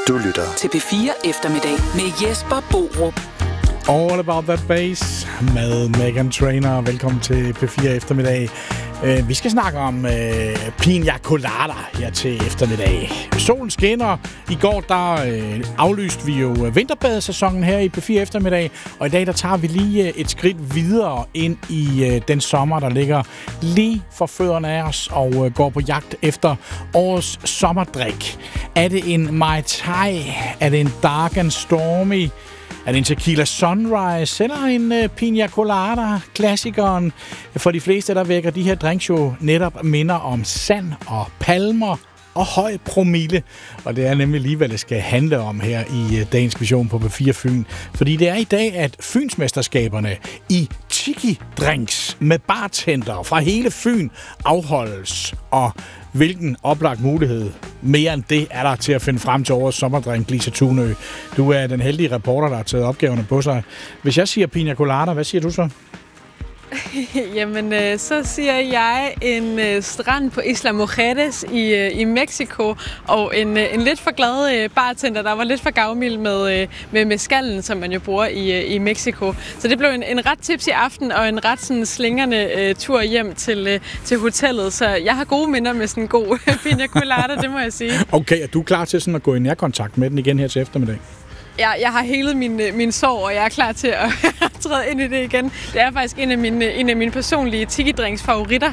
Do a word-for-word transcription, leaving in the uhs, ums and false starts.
Du lytter til P fire Eftermiddag med Jesper Borup. All About That Bass med Meghan Trainor. Velkommen til P fire Eftermiddag. Vi skal snakke om øh, Pina Colada her til eftermiddag. Solen skinner. I går der øh, aflyste vi jo vinterbadesæsonen her i P fire Eftermiddag. Og i dag der tager vi lige et skridt videre ind i øh, den sommer, der ligger lige for fødderne af os. Og øh, går på jagt efter årets sommerdrik. Er det en Mai Tai? Er det en Dark and Stormy? Er det en Tequila Sunrise eller en uh, Pina Colada, klassikeren? For de fleste, der vækker de her drinks jo netop minder om sand og palmer og høj promille. Og det er nemlig lige, hvad det skal handle om her i uh, dagens mission på P fire Fyn. Fordi det er i dag, at Fynsmesterskaberne i tiki-drinks med bartender fra hele Fyn afholdes. Og hvilken oplagt mulighed mere end det er der til at finde frem til årets sommerdrink, Lisa Tunø. Du er den heldige reporter, der har taget opgaverne på sig. Hvis jeg siger Pina Colada, hvad siger du så? Jamen, øh, så siger jeg en øh, strand på Isla Mujeres i, øh, i Mexico, og en, øh, en lidt for glad øh, bartender, der var lidt for gavmild med, øh, med mescalen, som man jo bruger i, øh, i Mexico. Så det blev en, en ret tipsy aften, og en ret sådan, slingerne øh, tur hjem til, øh, til hotellet. Så jeg har gode minder med sådan en god Pina Colada, det må jeg sige. Okay, er du klar til sådan at gå i nærkontakt med den igen her til eftermiddag? Jeg, jeg har helet min, min sorg, og jeg er klar til at træde ind i det igen. Det er faktisk en af mine, en af mine personlige tiki-drinks favoritter.